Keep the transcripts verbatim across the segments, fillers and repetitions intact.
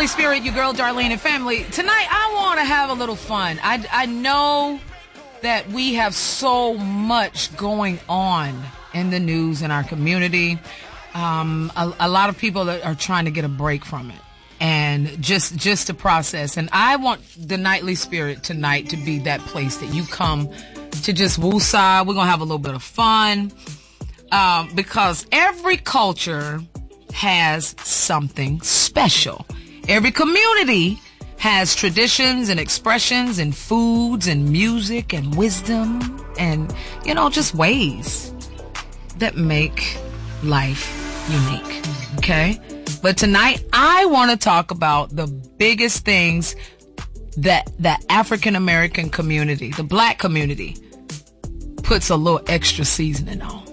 Nightly Spirit, your girl Darlene and family. Tonight, I want to have a little fun. I, I know that we have so much going on in the news in our community. Um, a, a lot of people that are trying to get a break from it and just just to process. And I want the Nightly Spirit tonight to be that place that you come to just woosah. We're going to have a little bit of fun uh, because every culture has something special. Every community has traditions and expressions and foods and music and wisdom and, you know, just ways that make life unique. Okay? But tonight, I want to talk about the biggest things that the African American community, the black community, puts a little extra seasoning on.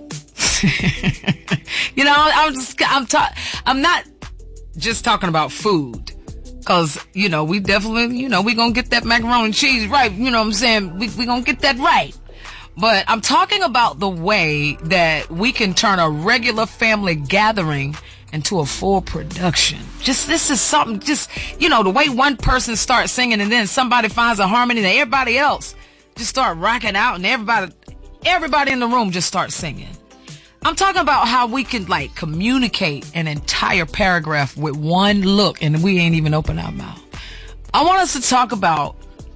You know, I'm just, I'm ta- I'm not just talking about food. Cause, you know, we definitely, you know, we gonna get that macaroni and cheese right. You know what I'm saying? We, we gonna get that right. But I'm talking about the way that we can turn a regular family gathering into a full production. Just, this is something, just, you know, the way one person starts singing and then somebody finds a harmony and everybody else just start rocking out and everybody, everybody in the room just starts singing. I'm talking about how we can, like, communicate an entire paragraph with one look and we ain't even open our mouth. I want us to talk about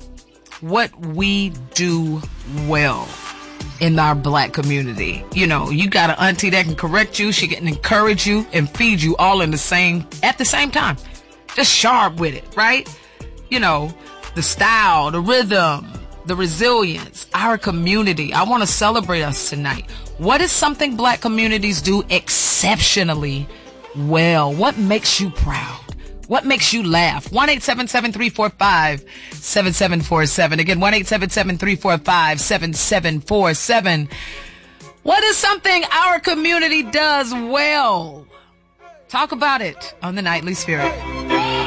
what we do well in our black community. You know, you got an auntie that can correct you, she can encourage you and feed you all in the same, at the same time. Just sharp with it, right? You know, the style, the rhythm, the resilience, our community. I want to celebrate us tonight. What is something black communities do exceptionally well? What makes you proud? What makes you laugh? one eight seven seven, three four five, seven seven four seven. Again, one eight seven seven, three four five, seven seven four seven. What is something our community does well? Talk about it on the Nightly Spirit.